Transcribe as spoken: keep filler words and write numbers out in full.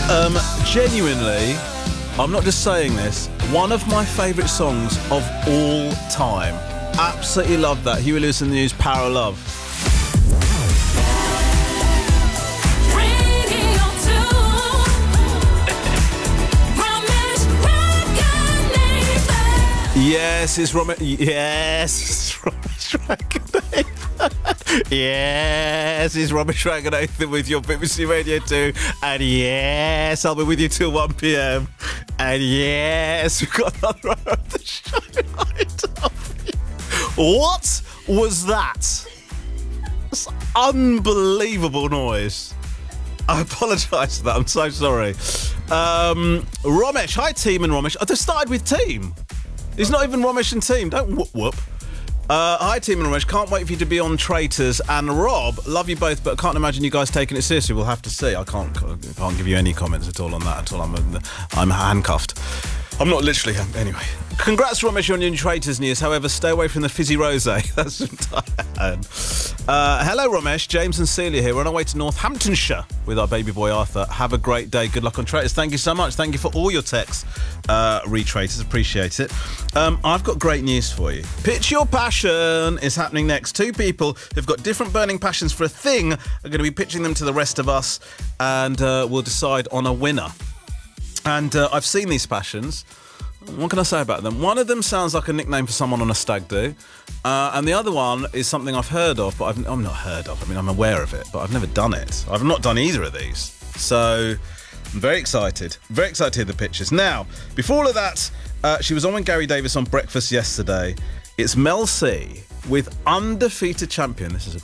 Um, genuinely, I'm not just saying this, one of my favourite songs of all time. Absolutely love that. Huey Lewis and the News, Power of Love. Yes, it's Romesh. Yes, it's Romesh Ranganathan. Yes, it's Romesh Ranganathan with your B B C Radio two. And yes, I'll be with you till one p.m. And yes, we've got another hour of the show lined up. What was that? That's unbelievable noise. I apologise for that. I'm so sorry. Um, Romesh, hi team and Romesh. I just started with team. It's not even Romesh and team. Don't whoop whoop. Uh, hi team and Romesh. Can't wait for you to be on Traitors. And Rob, love you both, but I can't imagine you guys taking it seriously. We'll have to see. I can't can't give you any comments at all on that at all. I'm I'm handcuffed. I'm not literally. Anyway. Congrats, Romesh, on your Traitors news. However, stay away from the fizzy rosé. That's entire. Uh, hello, Romesh. James and Celia here. We're on our way to Northamptonshire with our baby boy Arthur. Have a great day. Good luck on Traitors. Thank you so much. Thank you for all your texts, uh, re-Traitors. Appreciate it. Um, I've got great news for you. Pitch Your Passion is happening next. Two people who've got different burning passions for a thing are going to be pitching them to the rest of us, and uh, we'll decide on a winner. And uh, I've seen these passions. What can I say about them? One of them sounds like a nickname for someone on a stag do, uh, and the other one is something I've heard of, but I've, I'm not heard of. I mean, I'm aware of it, but I've never done it. I've not done either of these, so I'm very excited. Very excited to hear the pictures. Now, before all of that, uh, she was on with Gary Davis on Breakfast yesterday. It's Mel C with Undefeated Champion. This is a